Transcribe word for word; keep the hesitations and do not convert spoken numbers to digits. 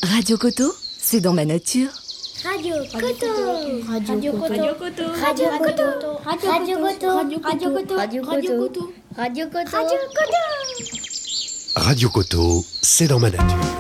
Radio Coto, c'est dans ma nature. Radio Coto. Radio Coto. Radio Coto. Radio Coto. Radio Coto. Radio Coto. Radio Coto. Radio Coto. Radio Coto. Radio Coto, c'est dans ma nature.